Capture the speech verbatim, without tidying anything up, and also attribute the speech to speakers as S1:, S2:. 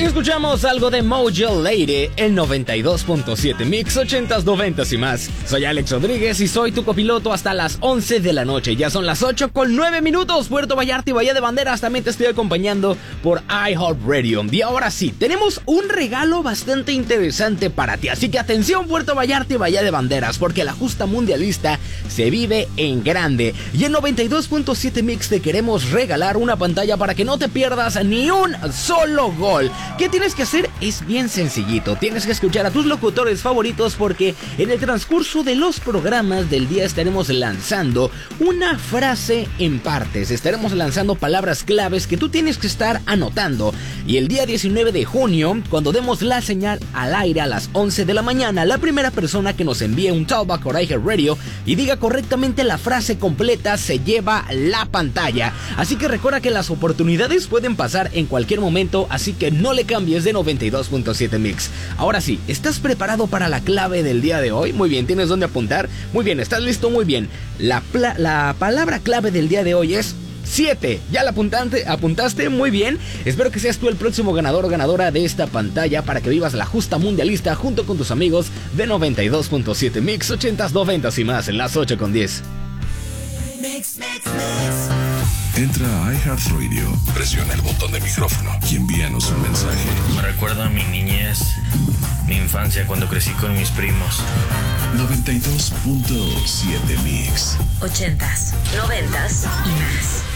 S1: Escuchamos algo de Mojo Lady, el noventa y dos punto siete Mix, ochentas, noventas y más. Soy Alex Rodríguez y soy tu copiloto hasta las once de la noche. Ya son las ocho con nueve minutos. Puerto Vallarta y Bahía de Banderas, también te estoy acompañando por iHeartRadio. Y ahora sí, tenemos un regalo bastante interesante para ti. Así que atención, Puerto Vallarta y Bahía de Banderas, porque la justa mundialista se vive en grande. Y en noventa y dos punto siete Mix te queremos regalar una pantalla para que no te pierdas ni un solo gol. ¿Qué tienes que hacer? Es bien sencillito. Tienes que escuchar a tus locutores favoritos, porque en el transcurso de los programas del día estaremos lanzando una frase en partes. Estaremos lanzando palabras claves que tú tienes que estar anotando. Y el día diecinueve de junio, cuando demos la señal al aire a las once de la mañana, la primera persona que nos envíe un talkback por iHeartRadio y diga correctamente la frase completa se lleva la pantalla. Así que recuerda que las oportunidades pueden pasar en cualquier momento, así que no le cambies de noventa y dos punto siete Mix. Ahora sí, ¿estás preparado para la clave del día de hoy? Muy bien, ¿tienes dónde apuntar? Muy bien, ¿estás listo? Muy bien. La, pla- la palabra clave del día de hoy es siete. ¿Ya la apuntaste? ¿Apuntaste? Muy bien. Espero que seas tú el próximo ganador o ganadora de esta pantalla para que vivas la justa mundialista junto con tus amigos de noventa y dos punto siete Mix, ochentas, noventas y más en las ocho con diez.
S2: Mix, mix, mix. Entra a iHeartRadio, presiona el botón de micrófono y envíanos un mensaje.
S3: Me recuerda a mi niñez, mi infancia cuando crecí con mis primos.
S2: noventa y dos punto siete Mix.
S4: Ochentas, noventas y más.